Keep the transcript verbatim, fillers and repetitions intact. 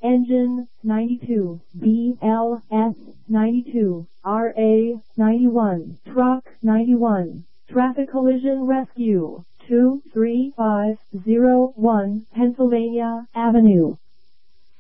engine, ninety-two, B L S, ninety-two, R A, ninety-one, truck, ninety-one, traffic collision rescue, two three five zero one Pennsylvania Avenue.